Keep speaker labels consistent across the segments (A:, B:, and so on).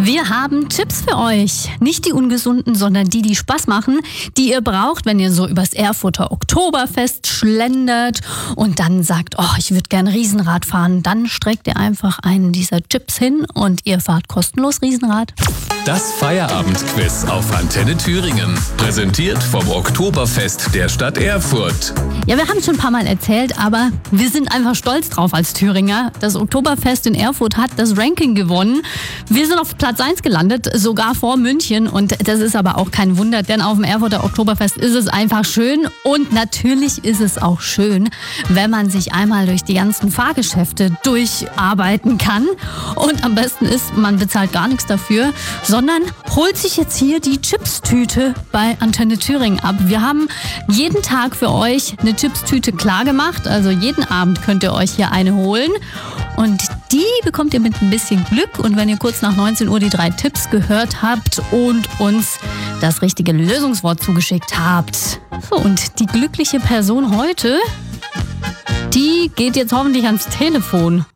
A: Wir haben Tipps für euch. Nicht die ungesunden, sondern die Spaß machen, die ihr braucht, wenn ihr so übers Erfurter Oktoberfest schlendert und dann sagt, oh, ich würde gern Riesenrad fahren. Dann streckt ihr einfach einen dieser Chips hin und ihr fahrt kostenlos Riesenrad.
B: Das Feierabendquiz auf Antenne Thüringen. Präsentiert vom Oktoberfest der Stadt Erfurt.
A: Ja, wir haben es schon ein paar Mal erzählt, aber wir sind einfach stolz drauf als Thüringer. Das Oktoberfest in Erfurt hat das Ranking gewonnen. Wir sind auf Platz 1 gelandet, sogar vor München. Und das ist aber auch kein Wunder, denn auf dem Erfurter Oktoberfest ist es einfach schön. Und natürlich ist es auch schön, wenn man sich einmal durch die ganzen Fahrgeschäfte durcharbeiten kann. Und am besten ist, man bezahlt gar nichts dafür, sondern holt sich jetzt hier die Chipstüte bei Antenne Thüringen ab. Wir haben jeden Tag für euch eine Chipstüte klar gemacht. Also jeden Abend könnt ihr euch hier eine holen. Und die bekommt ihr mit ein bisschen Glück. Und wenn ihr kurz nach 19 Uhr die 3 Tipps gehört habt und uns das richtige Lösungswort zugeschickt habt. So, und die glückliche Person heute, die geht jetzt hoffentlich ans Telefon.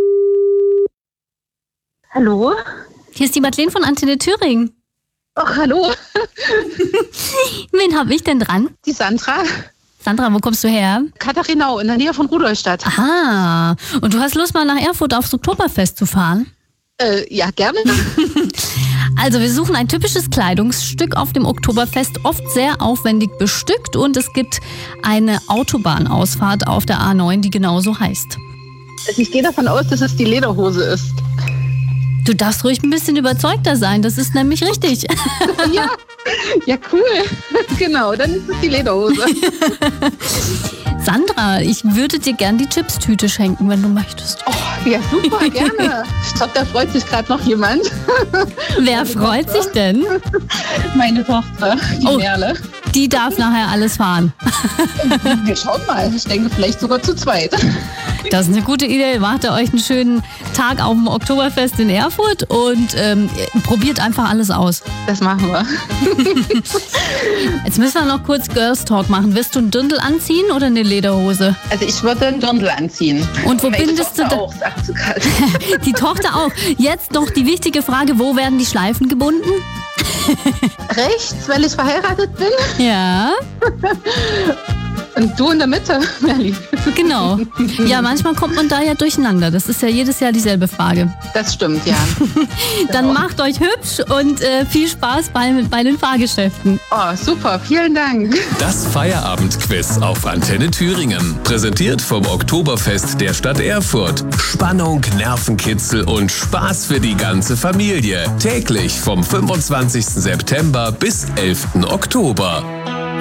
C: Hallo?
A: Hier ist die Madeleine von Antenne Thüringen.
C: Ach, hallo.
A: Wen habe ich denn dran?
C: Die Sandra.
A: Sandra, wo kommst du her?
C: Katharinau, in der Nähe von Rudolstadt.
A: Aha. Und du hast Lust, mal nach Erfurt aufs Oktoberfest zu fahren?
C: Ja, gerne.
A: Also wir suchen ein typisches Kleidungsstück auf dem Oktoberfest, oft sehr aufwendig bestückt. Und es gibt eine Autobahnausfahrt auf der A9, die genauso heißt.
C: Also ich gehe davon aus, dass es die Lederhose ist.
A: Du darfst ruhig ein bisschen überzeugter sein, das ist nämlich richtig.
C: Ja, cool. Genau, dann ist es die Lederhose.
A: Sandra, ich würde dir gern die Chipstüte schenken, wenn du möchtest.
C: Oh, ja, super, gerne. Ich glaube, da freut sich gerade noch jemand.
A: Wer freut sich denn?
C: Meine Tochter, die Merle.
A: Die darf nachher alles fahren.
C: Wir schauen mal. Ich denke, vielleicht sogar zu zweit.
A: Das ist eine gute Idee. Macht ihr euch einen schönen Tag auf dem Oktoberfest in Erfurt und probiert einfach alles aus.
C: Das machen wir.
A: Jetzt müssen wir noch kurz Girls Talk machen. Wirst du einen Dirndl anziehen oder eine Lederhose?
C: Also ich würde einen Dirndl anziehen.
A: Und wo bindest du
C: auch, sagt sie gerade.
A: Die Tochter auch. Jetzt noch die wichtige Frage, wo werden die Schleifen gebunden?
C: Rechts, weil ich verheiratet bin.
A: Ja.
C: Und du in der Mitte, Merli.
A: Genau. Ja, manchmal kommt man da ja durcheinander. Das ist ja jedes Jahr dieselbe Frage.
C: Das stimmt, ja.
A: Dann macht euch hübsch und viel Spaß bei den Fahrgeschäften.
C: Oh, super. Vielen Dank.
B: Das Feierabendquiz auf Antenne Thüringen. Präsentiert vom Oktoberfest der Stadt Erfurt. Spannung, Nervenkitzel und Spaß für die ganze Familie. Täglich vom 25. September bis 11. Oktober.